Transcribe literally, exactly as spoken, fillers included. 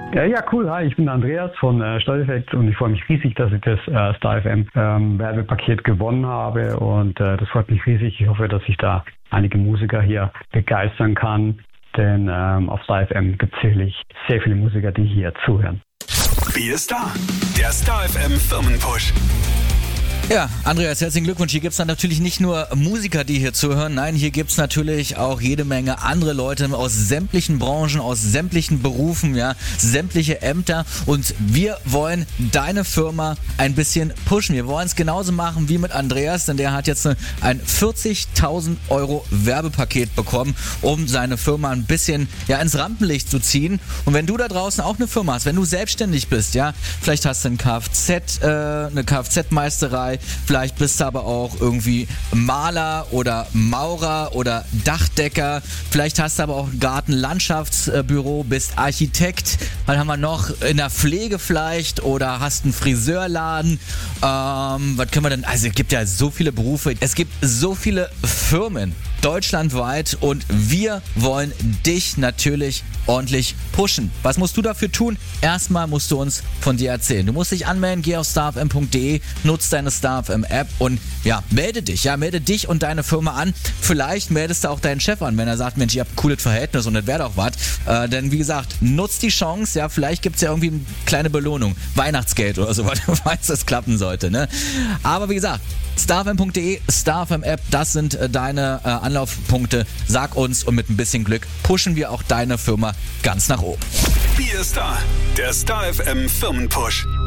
Ja, ja, cool. Hi, ich bin Andreas von äh, Steuereffekt und ich freue mich riesig, dass ich das äh, Star F M ähm, Werbepaket gewonnen habe und äh, das freut mich riesig. Ich hoffe, dass ich da einige Musiker hier begeistern kann, denn ähm, auf Star F M gibt es sicherlich sehr viele Musiker, die hier zuhören. Wir Star, der Star F M Firmenpush. Ja, Andreas, herzlichen Glückwunsch. Hier gibt es dann natürlich nicht nur Musiker, die hier zuhören. Nein, hier gibt es natürlich auch jede Menge andere Leute aus sämtlichen Branchen, aus sämtlichen Berufen, ja, sämtliche Ämter. Und wir wollen deine Firma ein bisschen pushen. Wir wollen es genauso machen wie mit Andreas, denn der hat jetzt ein vierzigtausend Euro Werbepaket bekommen, um seine Firma ein bisschen ja, ins Rampenlicht zu ziehen. Und wenn du da draußen auch eine Firma hast, wenn du selbstständig bist, ja, vielleicht hast du ein Kfz, äh, eine Kfz-Meisterei, vielleicht bist du aber auch irgendwie Maler oder Maurer oder Dachdecker. Vielleicht hast du aber auch ein Gartenlandschaftsbüro, bist Architekt. Was haben wir noch? In der Pflege vielleicht oder hast einen Friseurladen. Ähm, was können wir denn? Also es gibt ja so viele Berufe. Es gibt so viele Firmen deutschlandweit und wir wollen dich natürlich ordentlich pushen. Was musst du dafür tun? Erstmal musst du uns von dir erzählen. Du musst dich anmelden, geh auf star f m punkt d e, nutz deine Star F M App und ja, melde dich. Ja, melde dich und deine Firma an. Vielleicht meldest du auch deinen Chef an, wenn er sagt, Mensch, ihr habt ein cooles Verhältnis und das wäre doch was. Äh, denn wie gesagt, nutz die Chance. Ja, vielleicht gibt es ja irgendwie eine kleine Belohnung. Weihnachtsgeld oder so, weil du weißt, das klappen sollte. Ne? Aber wie gesagt, star f m punkt d e, Star F M App, das sind äh, deine äh, Anlaufpunkte. Sag uns und mit ein bisschen Glück pushen wir auch deine Firma ganz nach oben. Wir Star, der Star F M Firmenpush.